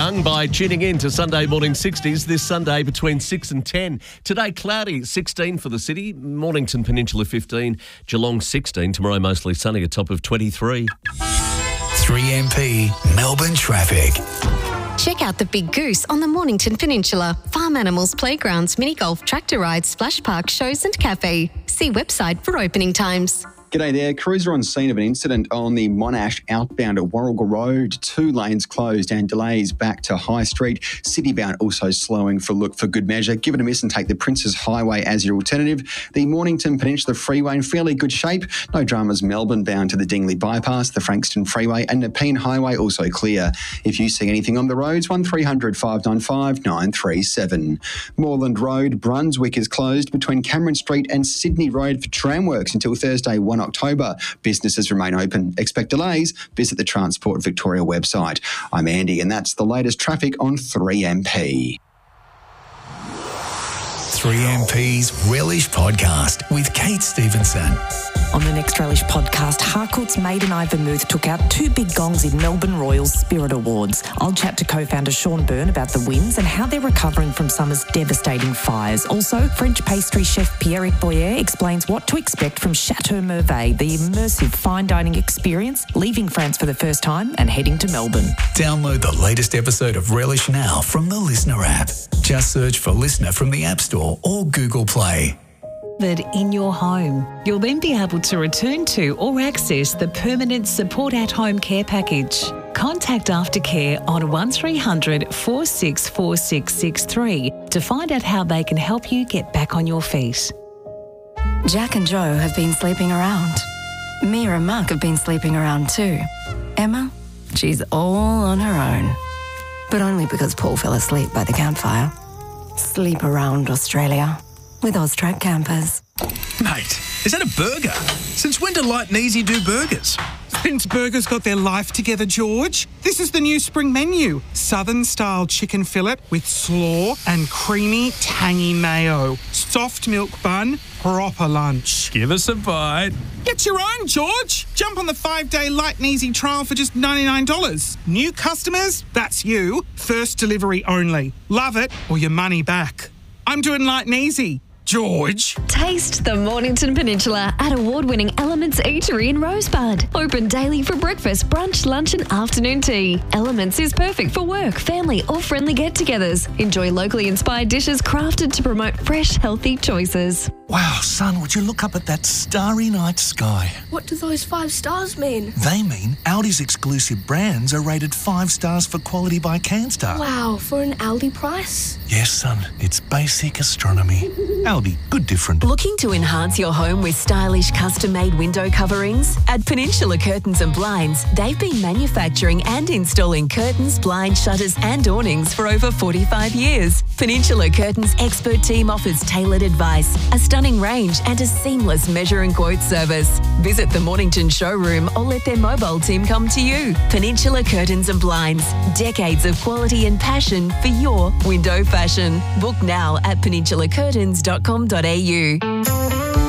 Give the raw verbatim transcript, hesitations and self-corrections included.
Young by tuning in to Sunday Morning sixties this Sunday between six and ten. Today, cloudy, sixteen for the city, Mornington Peninsula fifteen, Geelong sixteen, tomorrow mostly sunny, a top of twenty-three. three M P Melbourne traffic. Check out the Big Goose on the Mornington Peninsula. Farm animals, playgrounds, mini golf, tractor rides, splash park, shows and cafe. See website for opening times. G'day there. Crews are on scene of an incident on the Monash outbound at Warragul Road. Two lanes closed and delays back to High Street. Citybound also slowing for look for good measure. Give it a miss and take the Princes Highway as your alternative. The Mornington Peninsula Freeway in fairly good shape. No dramas Melbourne bound to the Dingley Bypass, the Frankston Freeway and Nepean Highway also clear. If you see anything on the roads, one three hundred, five nine five, nine three seven. Moreland Road, Brunswick is closed between Cameron Street and Sydney Road for tram works until Thursday, the first of October. Businesses remain open. Expect delays. Visit the Transport Victoria website. I'm Andy and that's the latest traffic on three M P. three M P's Relish Podcast with Kate Stevenson. On the next Relish podcast, Harcourt's maiden Ivan Muth took out two big gongs in Melbourne Royals Spirit Awards. I'll chat to co-founder Sean Byrne about the wins and how they're recovering from summer's devastating fires. Also, French pastry chef Pierrick Boyer explains what to expect from Chateau Merveille, the immersive fine dining experience, leaving France for the first time and heading to Melbourne. Download the latest episode of Relish now from the Listener app. Just search for Listener from the App Store or Google Play. In your home. You'll then be able to return to or access the permanent support at home care package. Contact Aftercare on one three hundred, four six four six six three to find out how they can help you get back on your feet. Jack and Joe have been sleeping around. Mia and Mark have been sleeping around too. Emma, she's all on her own. But only because Paul fell asleep by the campfire. Sleep around Australia with Austrac campers. Mate, is that a burger? Since when do Light and Easy do burgers? Since burgers got their life together, George. This is the new spring menu. Southern-style chicken fillet with slaw and creamy, tangy mayo. Soft milk bun, proper lunch. Give us a bite. Get your own, George. Jump on the five-day Light and Easy trial for just ninety-nine dollars. New customers, that's you. First delivery only. Love it or your money back. I'm doing Light and Easy. George. Taste the Mornington Peninsula at award-winning Elements Eatery in Rosebud. Open daily for breakfast, brunch, lunch and afternoon tea. Elements is perfect for work, family or friendly get-togethers. Enjoy locally inspired dishes crafted to promote fresh, healthy choices. Wow, son, would you look up at that starry night sky? What do those five stars mean? They mean Audi's exclusive brands are rated five stars for quality by CanStar. Wow, for an Aldi price? Yes, son, it's basic astronomy. Aldi, good different. Looking to enhance your home with stylish custom-made window coverings? At Peninsula Curtains and Blinds, they've been manufacturing and installing curtains, blinds, shutters and awnings for over forty-five years. Peninsula Curtains' expert team offers tailored advice, a stunning range and a seamless measure and quote service. Visit the Mornington showroom or let their mobile team come to you. Peninsula Curtains and Blinds, decades of quality and passion for your window fashion. Book now at peninsula curtains dot com dot a u.